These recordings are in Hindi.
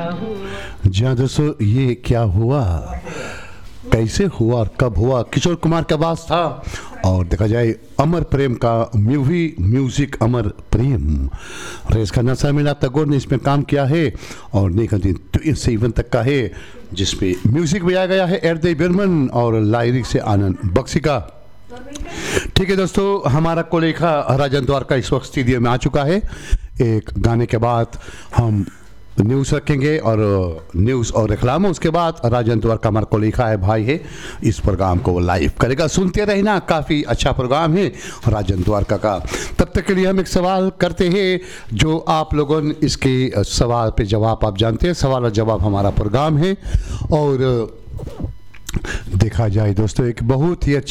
जी हाँ दोस्तों, ये क्या हुआ, कैसे हुआ और कब हुआ, किशोर कुमार का आवाज था। और देखा जाए अमर प्रेम का मूवी म्यूजिक अमर प्रेम, और इसका नशा मिला टैगोर ने इसमें काम किया है और 1927 तक का है, जिसपे म्यूजिक भी आ गया है एरदे बर्मन और लाइरिक से आनंद बख्शी का। ठीक है दोस्तों, हमारा कोलेखा राजन द्वारका इस वक्त स्टूडियो में आ चुका है। एक गाने के बाद हम न्यूज़ रखेंगे और न्यूज़ और रेखलाम, उसके बाद राजन द्वारका हमारा कोलेखा है, भाई है, इस प्रोग्राम को लाइव करेगा। सुनते रहना, काफ़ी अच्छा प्रोग्राम है राजन द्वारका का। तब तक के लिए हम एक सवाल करते हैं, जो आप लोगों ने इसके सवाल पे जवाब आप जानते हैं, सवाल और जवाब हमारा प्रोग्राम है। और देखा जाए दोस्तों, एक बहुत ही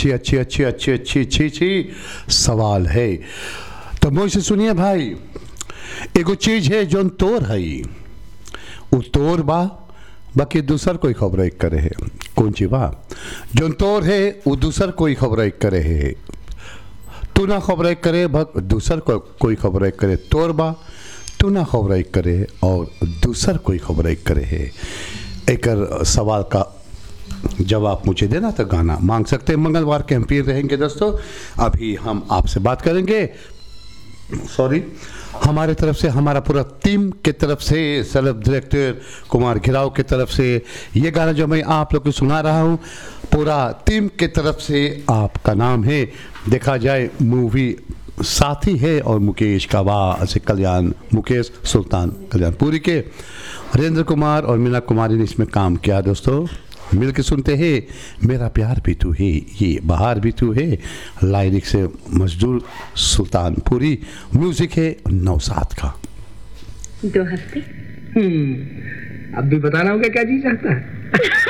अच्छी सवाल है, तो मुझसे सुनिए भाई। एगो चीज है जो तोर है, वो तोर बा, बाकी दूसर कोई खबर करे है। कौन चीज बा जो तोर है, वो दूसर कोई खबर करे है। तू ना खबर करे भग दूसर कोई खबर करे, तोर बा तू ना खबर करे और दूसर कोई खबर करे है। एक सवाल का जवाब मुझे देना तो गाना मांग सकते हैं। मंगलवार के एम्पीयर रहेंगे दोस्तों। अभी हम आपसे बात करेंगे, सॉरी, हमारे तरफ से, हमारा पूरा टीम के तरफ से, सेलेब डायरेक्टर कुमार घिराव के तरफ से, ये गाना जो मैं आप लोग को सुना रहा हूँ, पूरा टीम के तरफ से आपका नाम है। देखा जाए मूवी साथी है और मुकेश का वाह से कल्याण, मुकेश सुल्तान कल्याणपुरी के, हरेंद्र कुमार और मीना कुमारी ने इसमें काम किया दोस्तों। मिल के सुनते हैं मेरा प्यार भी तू है, ये बाहर भी तू है, लाइरिक से मजदूर सुल्तानपुरी, म्यूजिक है नौसाद का। 2 हफ्ते। अब भी बताना होगा क्या चीज चाहता है।